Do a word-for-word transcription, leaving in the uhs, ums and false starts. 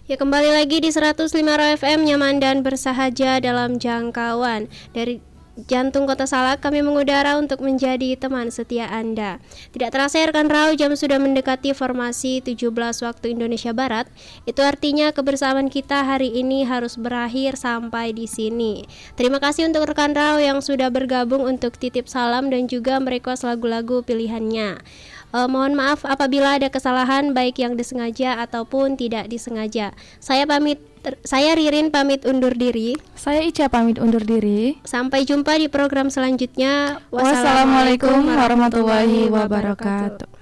Ya, kembali lagi di seratus lima F M, nyaman dan bersahaja dalam jangkauan. Dari jantung kota Salak kami mengudara untuk menjadi teman setia Anda. Tidak terasa rekan Rau, jam sudah mendekati formasi tujuh belas waktu Indonesia Barat. Itu artinya kebersamaan kita hari ini harus berakhir sampai di sini. Terima kasih untuk rekan Rau yang sudah bergabung untuk titip salam dan juga merequest lagu-lagu pilihannya. Uh, mohon maaf apabila ada kesalahan baik yang disengaja ataupun tidak disengaja. Saya pamit, ter- saya Ririn pamit undur diri. Saya Ica pamit undur diri. Sampai jumpa di program selanjutnya. Wassalamualaikum warahmatullahi wabarakatuh.